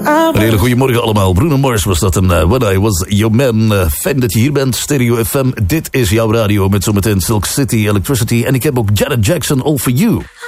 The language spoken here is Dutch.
Een hele goede morgen allemaal. Bruno Mars was dat en When I Was Your Man. Fijn dat je hier bent, Stereo FM. Dit is jouw radio met zometeen Silk City, Electricity. En ik heb ook Janet Jackson, All For You.